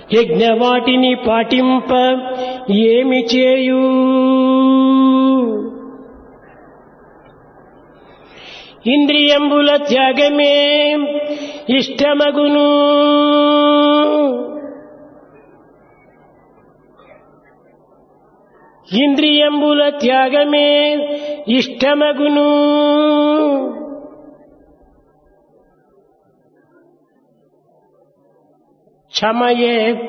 యజ్ఞవాటిని పాటింప ఏమి చేయు ఇంద్రియంబుల త్యాగమే ఇష్టమగును ఇంద్రియంబుల త్యాగమే ఇష్టమగును క్షమయే